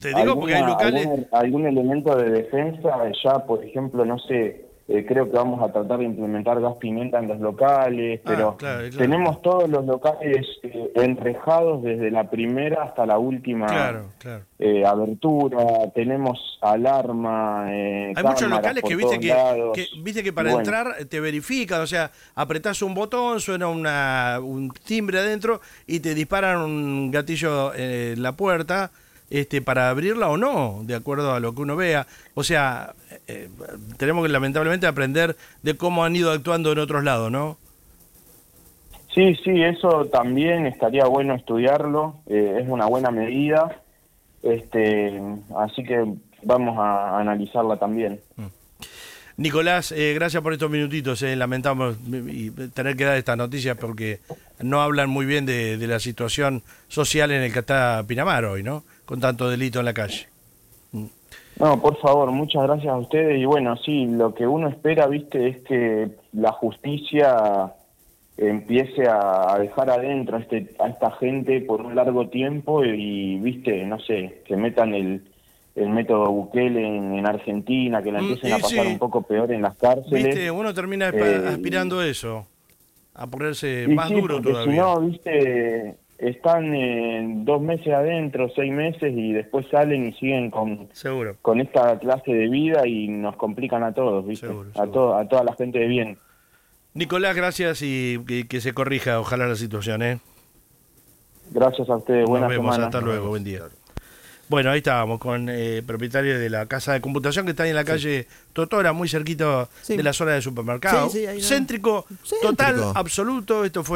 Te digo porque hay locales... algún elemento de defensa, ya por ejemplo, no sé, creo que vamos a tratar de implementar gas pimienta en los locales, Ah, pero claro, claro, tenemos todos los locales enrejados desde la primera hasta la última claro, claro. abertura, tenemos alarma, Hay muchos cámaras locales que por viste todos lados, viste que y para bueno. entrar te verifican, o sea, apretás un botón, suena un timbre adentro y te disparan un gatillo en la puerta, para abrirla o no, de acuerdo a lo que uno vea. O sea, tenemos que lamentablemente aprender de cómo han ido actuando en otros lados, ¿no? Sí, sí, eso también estaría bueno estudiarlo, es una buena medida, así que vamos a analizarla también. Nicolás, gracias por estos minutitos. Lamentamos tener que dar estas noticias porque no hablan muy bien de la situación social en el que está Pinamar hoy, ¿no? Con tanto delito en la calle. No, por favor, muchas gracias a ustedes y bueno, sí, lo que uno espera, viste, es que la justicia empiece a dejar adentro a esta gente por un largo tiempo y, viste, no sé, que metan el método Bukele en Argentina, que la empiecen a Y pasar un sí, poco peor en las cárceles. viste, uno termina Y, aspirando eso, a ponerse y más sí, duro porque si todavía. no, viste, están 2 meses adentro, 6 meses y después salen y siguen Seguro, con esta clase de vida y nos complican a todos, viste, seguro, seguro. a toda la gente de bien. Nicolás, gracias y que se corrija, ojalá la situación, ¿eh? Gracias a ustedes, Nos buena vemos, semana. hasta Nos luego, vemos. buen día. Claro. Bueno, ahí estábamos con propietario de la casa de computación que está ahí en la Sí. calle Totora, muy cerquita Sí. de la zona de supermercado. Sí, sí, ahí no. Céntrico, total, Céntrico. absoluto. Esto fue